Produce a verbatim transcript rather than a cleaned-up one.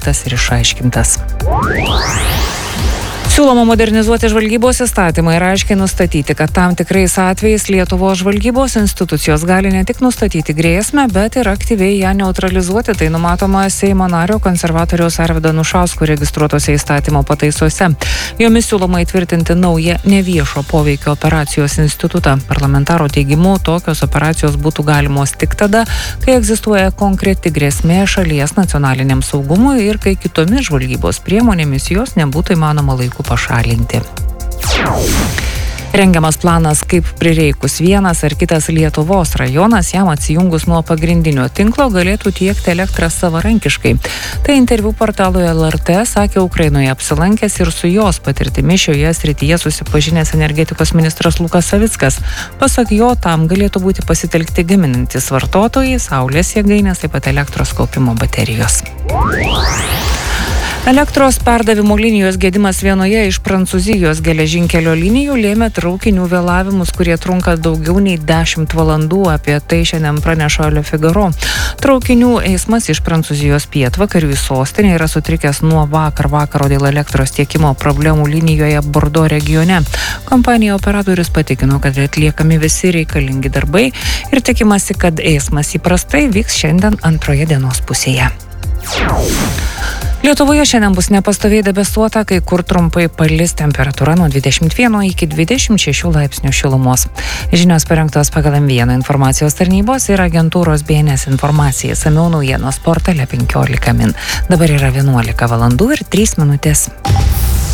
tas ir išaiškintas. Siūloma modernizuoti žvalgybos įstatymą ir aiškiai nustatyti, kad tam tikrais atvejais Lietuvos žvalgybos institucijos gali ne tik nustatyti grėsmę, bet ir aktyviai ją neutralizuoti. Tai numatoma Seimo nario konservatoriaus Arvydo Anušausko registruotose įstatymo pataisose. Jomis siūloma įtvirtinti naują neviešo poveikio operacijos institutą. Parlamentaro teigimu, tokios operacijos būtų galimos tik tada, kai egzistuoja konkreti grėsmė šalies nacionaliniam saugumui ir kai kitomis žvalgybos priemonėmis jos nebūtų įmanoma laiku pašalinti. Rengiamas planas, kaip prireikus vienas ar kitas Lietuvos rajonas jam atsijungus nuo pagrindinio tinklo galėtų tiekti elektrą savarankiškai. Tai interviu portalui L R T sakė Ukrainoje apsilankęs ir su jos patirtimi šioje srityje susipažinęs energetikos ministras Lukas Savickas. Pasak jo, tam galėtų būti pasitelkti gaminantys vartotojai, saulės jėgainės, taip pat elektros kaupimo baterijos. Elektros perdavimo linijos gedimas vienoje iš Prancūzijos geležinkelio linijų lėmė traukinių vėlavimus, kurie trunka daugiau nei dešimt valandų. Apie tai šiandien praneša Le Figaro. Traukinių eismas iš Prancūzijos pietvakarių į sostinę yra sutrikęs nuo vakar vakaro dėl elektros tiekimo problemų linijoje Bordo regione. Kompanija operatorius patikino, kad atliekami visi reikalingi darbai ir tikimasi, kad eismas įprastai vyks šiandien antroje dienos pusėje. Lietuvoje šiandien bus nepastoviai debesuota, kai kur trumpai palis, temperatūra nuo dvidešimt vieno iki dvidešimt šešių laipsnių šilumos. Žinios parengtos pagal M vieną informacijos tarnybos ir agentūros B N S informacija. Samiau naujienos portale penkiolika min. Dabar yra vienuolika valandų ir trys minutės.